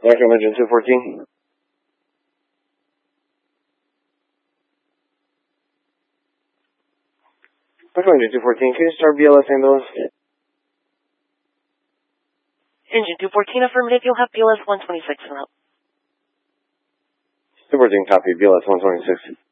Echo engine 214. Echo engine 214, can you start BLS ambulance? Engine 214, affirmative, you'll have BLS 126 now. 214, copy, BLS 126.